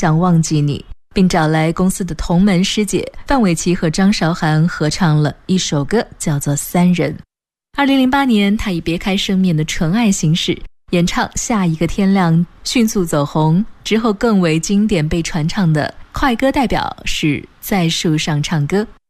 想忘记你，并找来公司的同门师姐范玮琪和张韶涵合唱了一首歌，叫做《三人》。2008年，他以别开生面的纯爱形式演唱《下一个天亮》，迅速走红。之后更为经典被传唱的快歌代表是《在树上唱歌》。